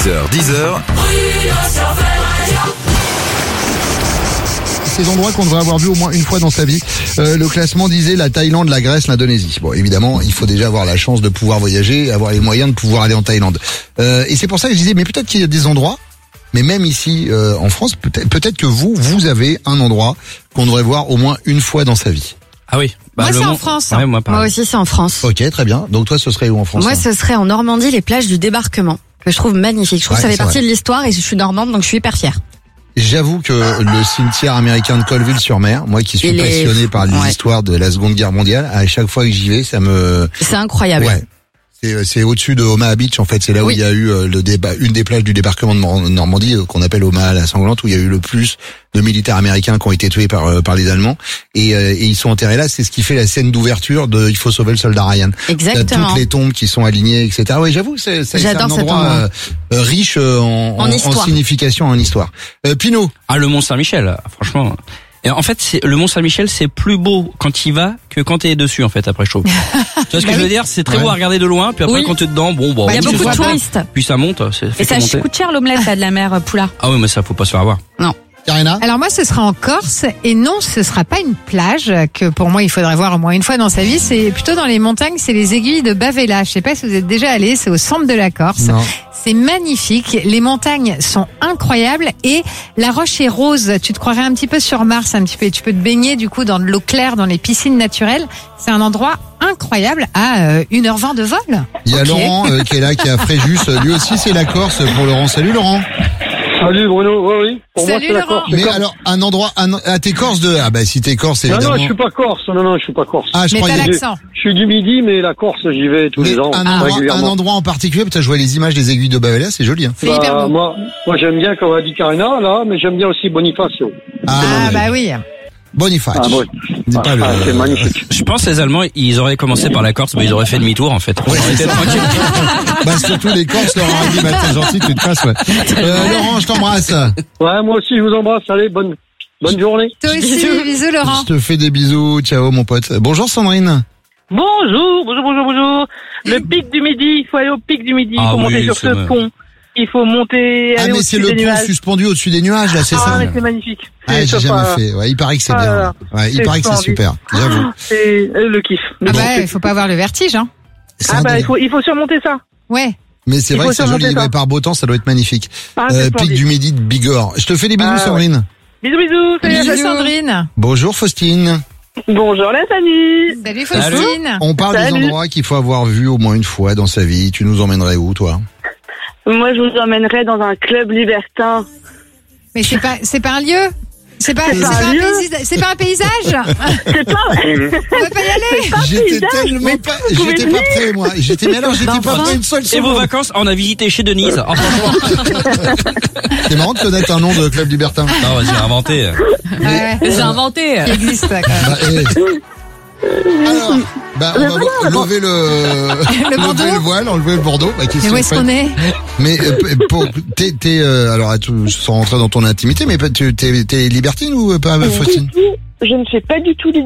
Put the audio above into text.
6h-10h. Ces endroits qu'on devrait avoir vu au moins une fois dans sa vie. Le classement disait la Thaïlande, la Grèce, l'Indonésie. Bon, évidemment, il faut déjà avoir la chance de pouvoir voyager et avoir les moyens de pouvoir aller en Thaïlande. Et c'est pour ça que je disais, mais peut-être qu'il y a des endroits, mais même ici en France, peut-être que vous avez un endroit qu'on devrait voir au moins une fois dans sa vie. Ah oui. Moi, c'est en France. Ouais, moi aussi, c'est en France. Ok, très bien. Donc toi, ce serait où en France? Moi, ce serait en Normandie, les plages du débarquement, que je trouve magnifique. Je trouve que ça fait partie de l'histoire et je suis normande, donc je suis hyper fière. J'avoue que le cimetière américain de Colville-sur-Mer, moi qui suis passionné par l'histoire de la Seconde Guerre mondiale, à chaque fois que j'y vais, c'est incroyable. Ouais. C'est au-dessus de Omaha Beach, en fait. C'est là où il y a eu une des plages du débarquement de Normandie, qu'on appelle Omaha la sanglante, où il y a eu le plus de militaires américains qui ont été tués par les Allemands. Et ils sont enterrés là. C'est ce qui fait la scène d'ouverture de Il faut sauver le soldat Ryan. Exactement. Toutes les tombes qui sont alignées, etc. Oui, j'avoue, c'est un endroit riche en signification, en histoire. Pinot. Ah, le Mont Saint-Michel, franchement. Et en fait, le Mont Saint-Michel, c'est plus beau quand tu y vas que quand tu es dessus, en fait, après, je trouve. Tu vois ce que je veux dire? C'est très beau à regarder de loin, puis après, quand tu es dedans, il y a beaucoup de touristes. Puis ça monte. Et ça coûte cher l'omelette, là, de la mer Poula. Ah oui, mais ça, faut pas se faire avoir. Non. Karina? Alors moi, ce sera en Corse, et non, ce sera pas une plage que pour moi il faudrait voir au moins une fois dans sa vie. C'est plutôt dans les montagnes, c'est les aiguilles de Bavella. Je sais pas si vous êtes déjà allés, c'est au centre de la Corse. Non. C'est magnifique, les montagnes sont incroyables et la roche est rose. Tu te croirais un petit peu sur Mars, un petit peu. Tu peux te baigner du coup dans de l'eau claire, dans les piscines naturelles. C'est un endroit incroyable à 1h20 de vol. Il y a Laurent qui est là, qui est à Fréjus. Lui aussi, c'est la Corse pour Laurent. Salut Laurent. Salut Bruno, oui. Pour Salut, moi c'est la Corse. Mais alors, un endroit, t'es corse de... Ah bah si t'es corse, évidemment. Non, je suis pas corse. Non, je suis pas corse. Ah, je mais croyais... t'as l'accent. Je suis du Midi, mais la Corse, j'y vais tous les ans, régulièrement. Un endroit en particulier, parce que je vois les images des aiguilles de Bavella, c'est joli. Hein. C'est hyper beau. Moi j'aime bien, comme a dit Karina, là, mais j'aime bien aussi Bonifacio. Bah oui. Boniface. C'est magnifique. Je pense que les Allemands, ils auraient commencé par la Corse, mais ils auraient fait demi-tour, en fait. Ouais. Ils auraient été tranquilles. Bah, surtout les Corses, Laurent a dit, bah, t'es gentil, tu te casses, ouais. Laurent, je t'embrasse. Ouais, moi aussi, je vous embrasse. Allez, bonne journée. Toi aussi, bisous Laurent. Je te fais des bisous, ciao mon pote. Bonjour Sandrine. Bonjour. Le pic du Midi, il faut aller au pic du Midi, il faut monter sur ce pont. Il faut monter, aller mais c'est le pont suspendu au-dessus des nuages, là, c'est ça? Mais c'est magnifique. J'ai jamais fait. Ouais, il paraît que c'est bien. Ouais, il paraît que c'est super. J'avoue. C'est le kiff. Il faut pas avoir le vertige, hein. Il faut surmonter ça. Ouais. Mais c'est vrai que c'est joli. Par beau temps, ça doit être magnifique. Pic du Midi de Bigorre. Je te fais des bisous, Sandrine. Bisous. Bisous, Sandrine. Bonjour, Faustine. Bonjour, la famille. Salut, Faustine. On parle des endroits qu'il faut avoir vu au moins une fois dans sa vie. Tu nous emmènerais où, toi? Moi, je vous emmènerais dans un club libertin. Mais c'est pas un lieu? C'est pas un paysage? C'est pas... On va pas y aller? J'étais pas prêt, moi. J'étais pas prêt une seule seconde. Et vos vacances, on a visité chez Denise. C'est marrant de connaître un nom de club libertin. Non, vas-y, inventé. J'ai inventé. Il existe, quoi. Alors, on va lever le voile, enlever le bandeau. Mais où est-ce qu'on est? Mais alors sans rentrer dans ton intimité, mais t'es libertine ou pas, Faustine? Je ne fais pas du tout